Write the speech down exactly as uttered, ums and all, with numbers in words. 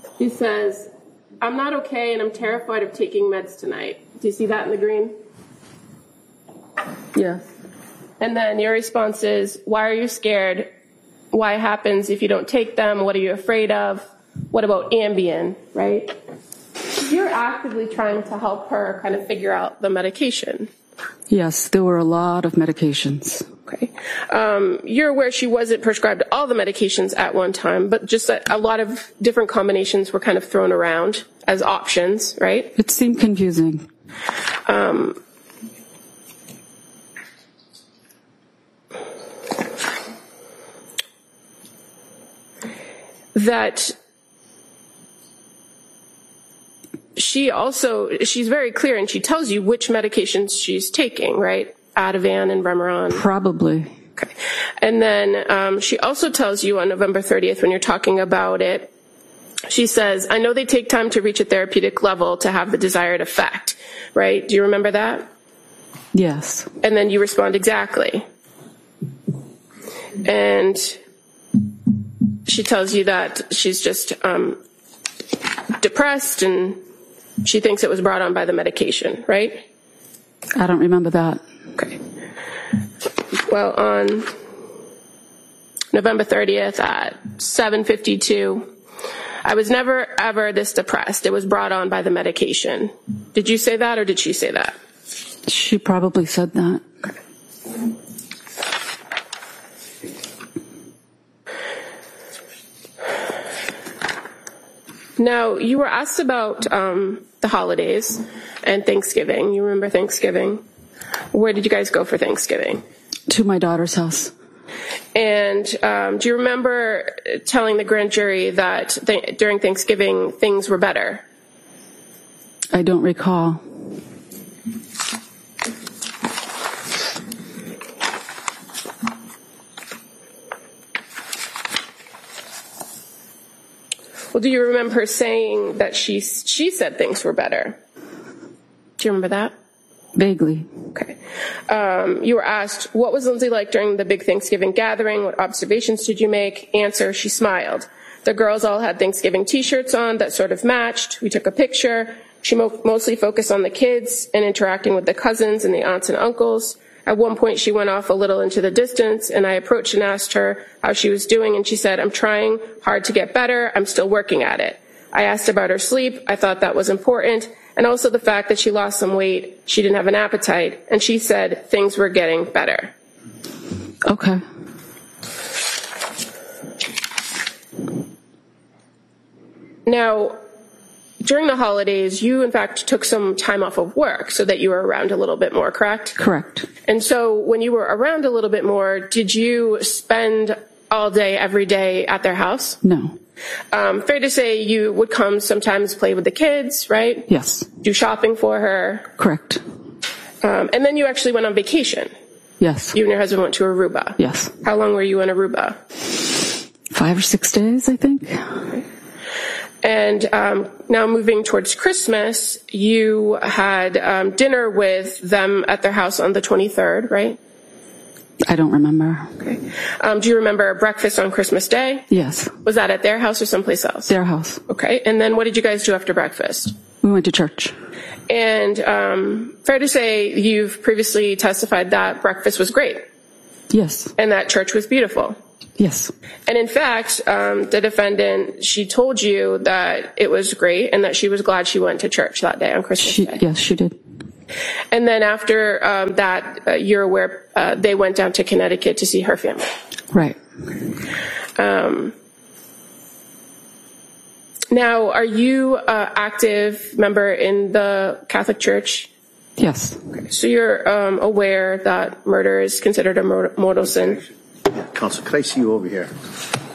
She says, I'm not okay and I'm terrified of taking meds tonight. Do you see that in the green? Yes. And then your response is, why are you scared? Why happens if you don't take them? What are you afraid of? What about Ambien, right? You're actively trying to help her kind of figure out the medication. Yes, there were a lot of medications. Okay. Um, you're aware she wasn't prescribed all the medications at one time, but just a, a lot of different combinations were kind of thrown around as options, right? It seemed confusing. Um, that she also, she's very clear and she tells you which medications she's taking, right? Ativan and Remeron. Probably. Okay. And then um, she also tells you on November thirtieth when you're talking about it, she says, I know they take time to reach a therapeutic level to have the desired effect, right? Do you remember that? Yes. And then you respond, exactly. And she tells you that she's just um, depressed and she thinks it was brought on by the medication, right? I don't remember that. Okay. Well, on November thirtieth at seven fifty-two, I was never ever this depressed. It was brought on by the medication. Did you say that or did she say that? She probably said that. Okay. Now, you were asked about um, the holidays and Thanksgiving. You remember Thanksgiving? Where did you guys go for Thanksgiving? To my daughter's house. And um, do you remember telling the grand jury that th- during Thanksgiving things were better? I don't recall. Well, do you remember her saying that she she said things were better? Do you remember that? Vaguely. Okay. Um, you were asked, what was Lindsay like during the big Thanksgiving gathering? What observations did you make? Answer, she smiled. The girls all had Thanksgiving t-shirts on that sort of matched. We took a picture. She mo- mostly focused on the kids and interacting with the cousins and the aunts and uncles. At one point, she went off a little into the distance, and I approached and asked her how she was doing, and she said, I'm trying hard to get better. I'm still working at it. I asked about her sleep. I thought that was important, and also the fact that she lost some weight. She didn't have an appetite, and she said things were getting better. Okay. Now, during the holidays, you, in fact, took some time off of work so that you were around a little bit more, correct? Correct. And so when you were around a little bit more, did you spend all day, every day at their house? No. Um, fair to say you would come sometimes play with the kids, right? Yes. Do shopping for her? Correct. Um, and then you actually went on vacation. Yes. You and your husband went to Aruba. Yes. How long were you in Aruba? Five or six days, I think. Okay. And um, now moving towards Christmas, you had um, dinner with them at their house on the twenty-third, right? I don't remember. Okay. Um, do you remember breakfast on Christmas Day? Yes. Was that at their house or someplace else? Their house. Okay. And then what did you guys do after breakfast? We went to church. And um, fair to say you've previously testified that breakfast was great. Yes. And that church was beautiful. Yes. And in fact, um, the defendant, she told you that it was great and that she was glad she went to church that day on Christmas She, Day. yes, she did. And then after um, that, uh, you're aware uh, they went down to Connecticut to see her family. Right. Um, now, are you an active member in the Catholic Church? Yes. Okay. So you're um, aware that murder is considered a mortal sin? Counsel, could I see you over here?